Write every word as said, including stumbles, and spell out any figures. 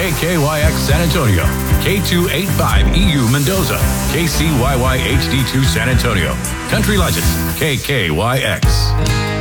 K K Y X San Antonio, K two eighty-five E U Mendoza, K C Y Y H D two San Antonio. Country Legends, K K Y X.